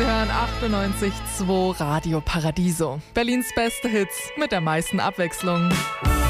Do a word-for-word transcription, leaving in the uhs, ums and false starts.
Sie hören achtundneunzig Komma zwei Radio Paradiso. Berlins beste Hits mit der meisten Abwechslung.